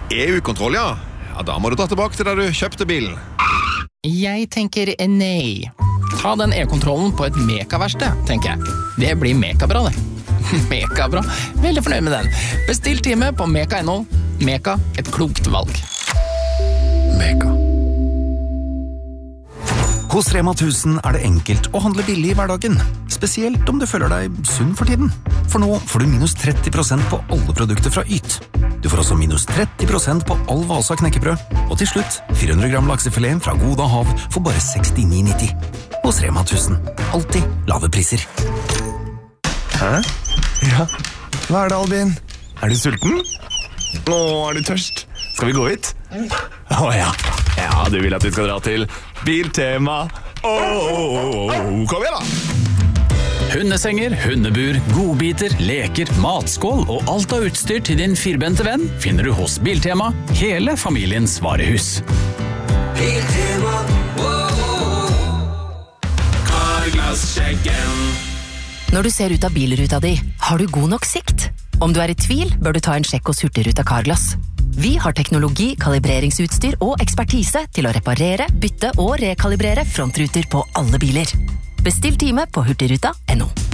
EU-kontroll, ja. Ja, da må du dra tilbake til der du kjøpte bilen. Jeg tenker nei. Ta den e-kontrollen på et Meka-verksted, tenker jeg. Det blir Mekabra, det. Mekabra. Veldig fornøyd med den. Bestill time på Meka.no. Meka, et klokt valg. Meka. Hos Rema 1000 det enkelt å handle billig i hverdagen, spesielt om du føler deg sunn for tiden. For nå får du minus 30% på alle produkter fra Yt. Du får også minus 30% på all Vasa knekkebrød, og til slutt 400 gram laksefilet fra Goda Hav for bare 69,90. Hos Rema 1000, alltid lave priser. Hæ? Ja, hva det, Albin? Du sulten? Nå du tørst? Skal vi gå hit? Ja. Ja, du vil at vi skal dra til Biltema. Kom igjen da! Hundesenger, hundebur, godbiter, leker, matskål og alt av utstyr til din firbente venn finner du hos Biltema, hele familiens varehus. Biltema, Carglass-sjekken. Når du ser ut av bilruta di, har du god nok sikt? Om du i tvil, bør du ta en sjekk hos Hurtigruten Carglass. Vi har teknologi, kalibreringsutstyr og ekspertise til å reparere, bytte og rekalibrere frontruter på alle biler. Bestill time på hurtigruta.no.